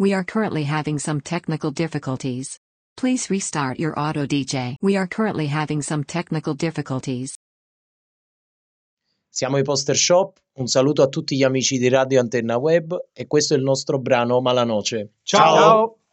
We are currently having some technical difficulties. Please restart your auto DJ. We are currently having some technical difficulties. Siamo i Poster Shop, un saluto a tutti gli amici di Radio Antenna Web e questo è il nostro brano Malanoce. Ciao!